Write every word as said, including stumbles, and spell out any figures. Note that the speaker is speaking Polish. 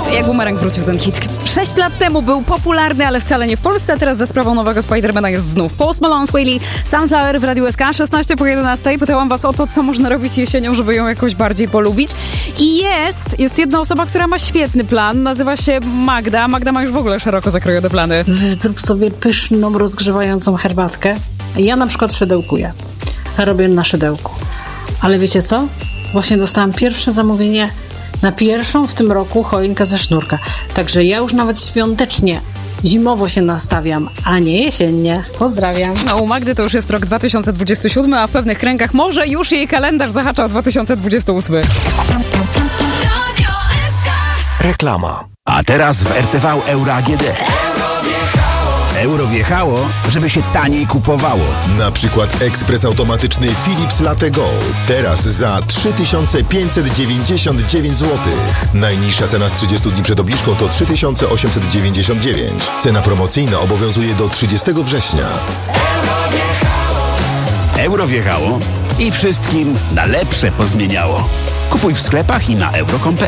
Jak bumerang wrócił ten hit. Sześć lat temu był popularny, ale wcale nie w Polsce. Teraz ze sprawą nowego Spidermana jest znów. Post Malone, Swaley, Sunflower w Radiu S K, szesnaście po jedenastej. Pytałam was o to, co można robić jesienią, żeby ją jakoś bardziej polubić. I jest, jest jedna osoba, która ma świetny plan. Nazywa się Magda. Magda ma już w ogóle szeroko zakrojone plany. Zrób sobie pyszną, rozgrzewającą herbatkę. Ja na przykład szydełkuję. Robię na szydełku. Ale wiecie co? Właśnie dostałam pierwsze zamówienie na pierwszą w tym roku choinkę ze sznurka. Także ja już nawet świątecznie, zimowo się nastawiam, a nie jesiennie. Pozdrawiam. No, u Magdy to już jest rok dwa tysiące dwudziesty siódmy, a w pewnych kręgach może już jej kalendarz zahacza o dwa tysiące dwudziesty ósmy. Reklama. A teraz w R T V Euro A G D. Euro wjechało, żeby się taniej kupowało. Na przykład ekspres automatyczny Philips Latte Go. Teraz za trzy tysiące pięćset dziewięćdziesiąt dziewięć złotych. Najniższa cena z trzydziestu dni przed obniżką to trzy tysiące osiemset dziewięćdziesiąt dziewięć. Cena promocyjna obowiązuje do trzydziestego września. Euro wjechało i wszystkim na lepsze pozmieniało. Kupuj w sklepach i na euro kropka com.